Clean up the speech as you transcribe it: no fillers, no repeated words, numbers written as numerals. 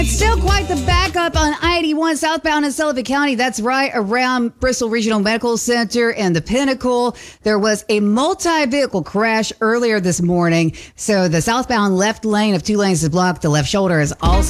It's still quite the backup on I-81 southbound in Sullivan County. That's right around Bristol Regional Medical Center and the Pinnacle. There was a multi-vehicle crash earlier this morning. So the southbound left lane of 2 lanes is blocked. The left shoulder is also